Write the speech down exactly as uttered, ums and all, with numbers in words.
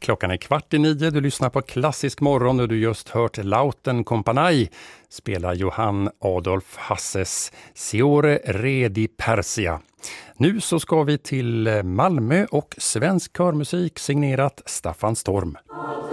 Klockan är kvart i nio, du lyssnar på Klassisk morgon och du just hört Lauten Compagnie spela Johann Adolf Hasses Siore Re di Persia. Nu så ska vi till Malmö och svensk körmusik signerat Staffan Storm.